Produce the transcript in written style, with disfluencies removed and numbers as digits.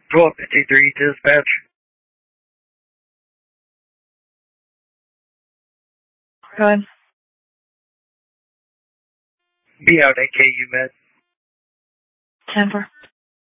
1253 dispatch. Go ahead. Be out at KU Med. 10-4.